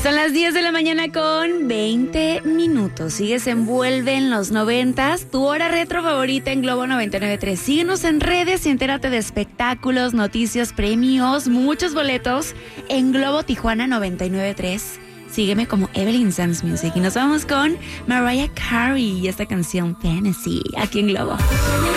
Son las 10 de la mañana con 20 minutos. Sigues envuelve en los 90s, tu hora retro favorita en Globo 99.3. Síguenos en redes y entérate de espectáculos, noticias, premios, muchos boletos en Globo Tijuana 99.3. Sígueme como Evelyn Sanz Music. Y nos vamos con Mariah Carey y esta canción Fantasy aquí en Globo.